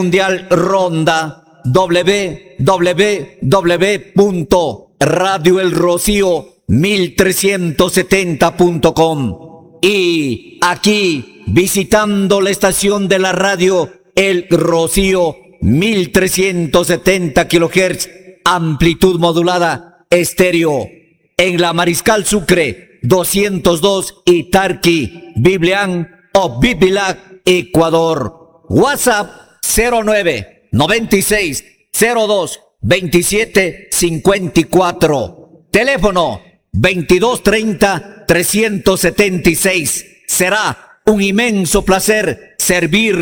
Mundial ronda www.radioelrocío1370.com. Y aquí, visitando la estación de la radio El Rocío, 1370 kHz, amplitud modulada, estéreo. En la Mariscal Sucre, 202 Itarqui, Biblián o Bibilac, Ecuador. WhatsApp 09 96 02 27 54. Teléfono 2230 376. Será un inmenso placer servir